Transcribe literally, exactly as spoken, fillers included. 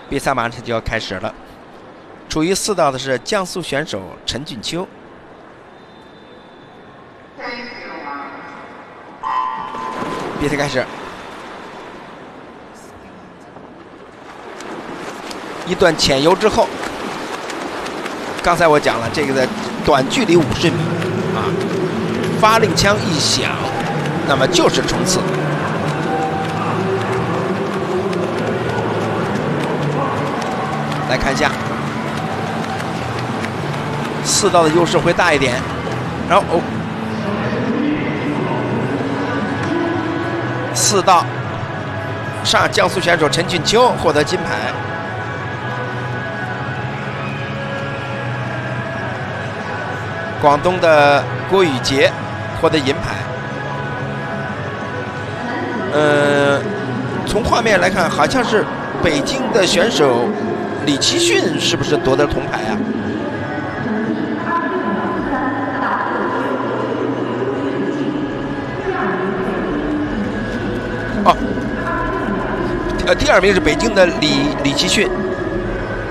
比赛马上就要开始了。处于四道的是江苏选手陈俊秋。比赛开始，一段浅游之后，刚才我讲了，这个的短距离五十米啊，发令枪一响，那么就是冲刺。来看一下，四道的优势会大一点，然后哦，四道上江苏选手陈俊秋获得金牌。广东的郭宇杰获得银牌。呃，从画面来看，好像是北京的选手李奇迅是不是夺得铜牌啊？哦，呃，第二名是北京的李李奇迅。